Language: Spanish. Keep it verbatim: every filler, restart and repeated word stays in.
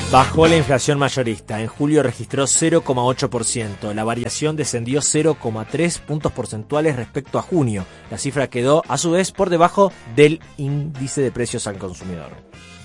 Bajó la inflación mayorista. En julio registró cero coma ocho por ciento. La variación descendió cero coma tres puntos porcentuales respecto a junio. La cifra quedó, a su vez, por debajo del índice de precios al consumidor.